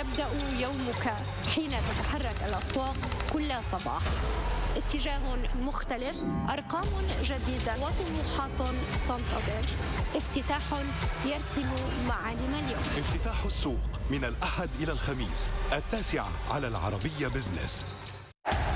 يبدأ يومك حين تتحرك الأسواق كل صباح. اتجاه مختلف، أرقام جديدة وطموحات تنتظر. افتتاح يرسم معالم اليوم. افتتاح السوق من الأحد إلى الخميس 9 على العربية بزنس.